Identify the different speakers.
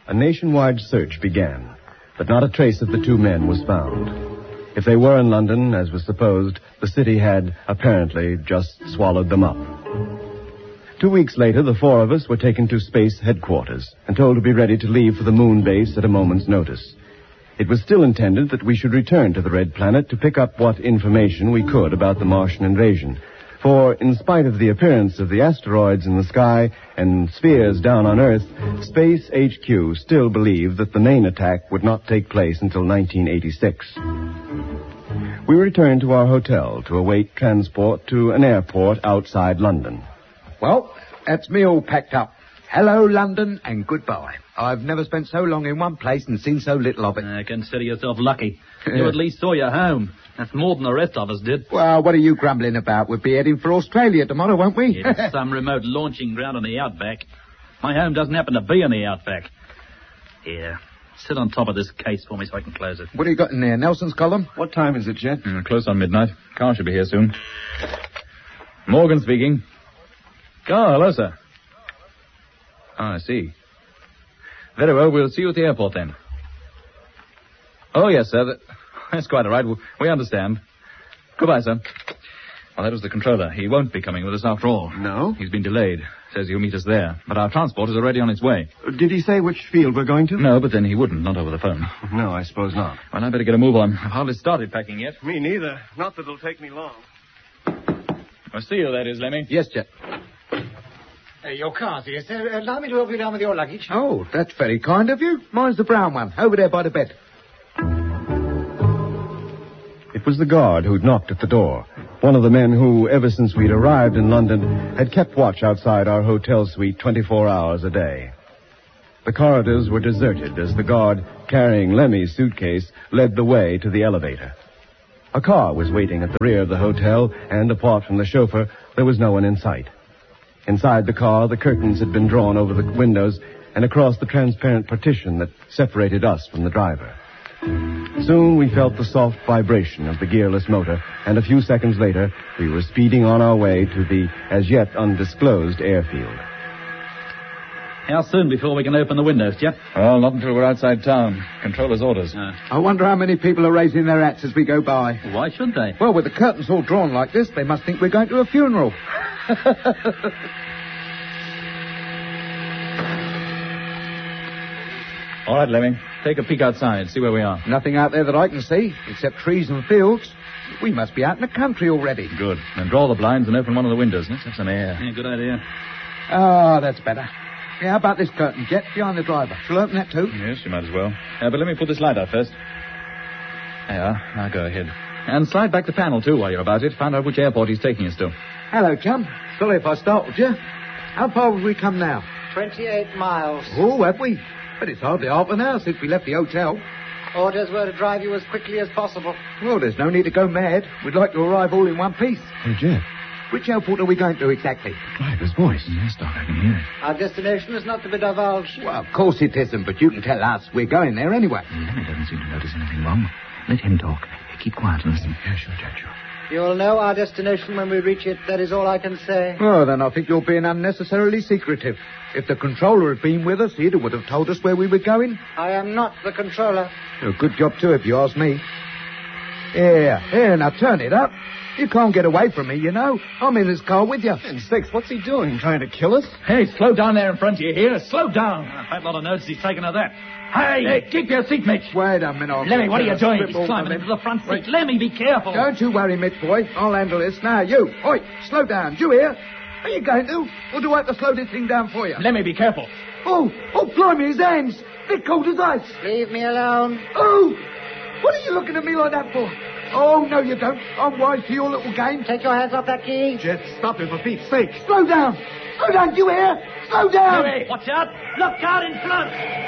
Speaker 1: A nationwide search began, but not a trace of the two men was found. If they were in London, as was supposed, the city had apparently just swallowed them up. 2 weeks later, the four of us were taken to space headquarters and told to be ready to leave for the moon base at a moment's notice. It was still intended that we should return to the Red Planet to pick up what information we could about the Martian invasion. For, in spite of the appearance of the asteroids in the sky and spheres down on Earth, Space HQ still believed that the main attack would not take place until 1986. We returned to our hotel to await transport to an airport outside London.
Speaker 2: Well, that's me all packed up. Hello, London, and goodbye. I've never spent so long in one place and seen so little of it.
Speaker 3: Consider yourself lucky. You at least saw your home. That's more than the rest of us did.
Speaker 2: Well, what are you grumbling about? We'll be heading for Australia tomorrow, won't we?
Speaker 3: It's some remote launching ground in the outback. My home doesn't happen to be in the outback. Here, sit on top of this case for me so I can close it.
Speaker 2: What do you got in there, Nelson's column?
Speaker 1: What time is it, Jet?
Speaker 4: Close on midnight. Car should be here soon. Morgan speaking. Oh, hello, sir. Oh, I see. Very well, we'll see you at the airport then. Oh, yes, sir. That's quite all right. We understand. Goodbye, sir. Well, that was the controller. He won't be coming with us after all.
Speaker 1: No?
Speaker 4: He's been delayed. Says he'll meet us there. But our transport is already on its way.
Speaker 1: Did he say which field we're going to?
Speaker 4: No, but then he wouldn't. Not over the phone.
Speaker 1: No, I suppose not.
Speaker 4: Well, I better get a move on. I've hardly started packing yet.
Speaker 1: Me neither. Not that it'll take me long.
Speaker 4: I'll see you, that is, Lemmy.
Speaker 2: Yes, Jet.
Speaker 5: Your car's here, sir. Allow me to help you down with your luggage.
Speaker 2: Oh, that's very kind of you. Mine's the brown one, over there by the bed.
Speaker 1: It was the guard who'd knocked at the door. One of the men who, ever since we'd arrived in London, had kept watch outside our hotel suite 24 hours a day. The corridors were deserted as the guard, carrying Lemmy's suitcase, led the way to the elevator. A car was waiting at the rear of the hotel, and apart from the chauffeur, there was no one in sight. Inside the car, the curtains had been drawn over the windows and across the transparent partition that separated us from the driver. Soon we felt the soft vibration of the gearless motor, and a few seconds later, we were speeding on our way to the as-yet undisclosed airfield.
Speaker 3: How soon before we can open the windows, Jet?
Speaker 4: Well, not until we're outside town. Controller's orders.
Speaker 2: I wonder how many people are raising their hats as we go by.
Speaker 3: Why should they?
Speaker 2: Well, with the curtains all drawn like this, they must think we're going to a funeral.
Speaker 4: All right, Lemmy. Take a peek outside. See where we are.
Speaker 2: Nothing out there that I can see, except trees and fields. We must be out in the country already.
Speaker 4: Good. Then draw the blinds and open one of the windows. Let's have some air.
Speaker 3: Yeah, good idea.
Speaker 2: Ah, that's better. Yeah, how about this curtain, Jet, behind the driver? Shall I open that too?
Speaker 4: Yes, you might as well. But let me put this light out first. There you are. Now go ahead. And slide back the panel, too, while you're about it. Find out which airport he's taking us to.
Speaker 2: Hello, chum. Sorry if I startled you. How far have we come now?
Speaker 5: 28 miles.
Speaker 2: Oh, have we? But it's hardly half an hour since we left the hotel.
Speaker 5: Orders were to drive you as quickly as possible.
Speaker 2: Well, there's no need to go mad. We'd like to arrive all in one piece.
Speaker 1: Hey, Jet.
Speaker 2: Which airport are we going to exactly?
Speaker 1: Driver's voice.
Speaker 4: Yes, Doc, I can hear it.
Speaker 5: Our destination is not to be divulged.
Speaker 2: Well, of course it isn't, but you can tell us. We're going there anyway.
Speaker 4: Lemmy doesn't seem to notice anything wrong. Let him talk. Keep quiet and listen.
Speaker 1: Yeah, sure, Jet, sure.
Speaker 5: You'll know our destination when we reach it. That is all I can say.
Speaker 2: Oh, then I think you're being unnecessarily secretive. If the controller had been with us, he would have told us where we were going.
Speaker 5: I am not the controller.
Speaker 2: A good job, too, if you ask me. Here, now turn it up. You can't get away from me, you know. I'm in this car with you.
Speaker 1: And sakes, what's he doing? Trying to kill us?
Speaker 3: Hey, slow down there in front of you here. Slow down. A fat lot of notice he's taken of that. Hey, keep your seat, Mitch.
Speaker 2: Wait a minute.
Speaker 3: Lemmy, what are you doing? He's climbing into the front seat. Lemmy, be careful.
Speaker 2: Don't you worry, Mitch, boy. I'll handle this. Now, you. Oi, slow down. Do you hear? Are you going to? Or do I have to slow this thing down for you?
Speaker 3: Lemmy, be careful.
Speaker 2: Oh, blimey, his hands. They're cold as ice.
Speaker 5: Leave me alone.
Speaker 2: Oh, what are you looking at me like that for? Oh, no, you don't. I'm wise to your little game.
Speaker 5: Take your hands off that key.
Speaker 1: Jet, stop him for Pete's sake.
Speaker 2: Slow down. Slow down, do you hear? Slow down.
Speaker 3: Lemmy, watch out. Look out in front.